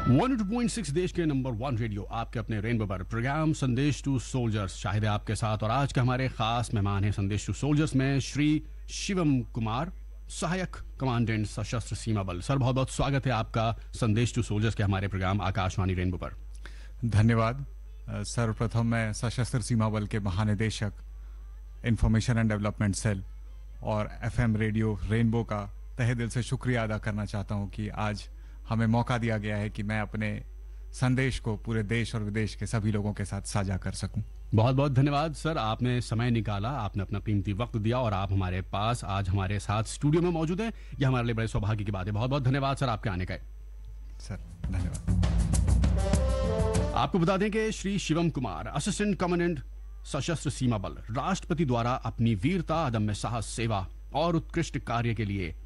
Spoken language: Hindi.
102.6 देश के नंबर 1 रेडियो आपके अपने रेनबो पर प्रोग्राम संदेश टू सोल्जर्स शाहिद है आपके साथ। और आज के हमारे खास मेहमान हैं संदेश टू सोल्जर्स में श्री शिवम कुमार, सहायक कमांडेंट सशस्त्र सीमा बल। सर, बहुत बहुत स्वागत है आपका संदेश टू सोल्जर्स के हमारे प्रोग्राम आकाशवाणी रेनबो पर। धन्यवाद। सर्वप्रथम मैं सशस्त्र सीमा बल के महानिदेशक इंफॉर्मेशन एंड डेवलपमेंट सेल और एफएम रेडियो रेनबो का तहे दिल से शुक्रिया अदा करना चाहता हूं कि आज हमें मौका दिया गया है कि मैं अपने संदेश को पूरे देश और विदेश के सभी लोगों के साथ साझा कर सकूं। बहुत बहुत धन्यवाद सर, आपने समय निकाला, आपने अपना कीमती वक्त दिया और आप हमारे पास आज हमारे साथ स्टूडियो में मौजूद हैं। यह हमारे लिए बड़े सौभाग्य की बात है। बहुत बहुत धन्यवाद सर आपके आने का। सर धन्यवाद। आपको बता दें कि श्री शिवम कुमार, असिस्टेंट कमांडेंट सशस्त्र सीमा बल, राष्ट्रपति द्वारा अपनी वीरता, अदम्य साहस, सेवा और उत्कृष्ट कार्य के लिए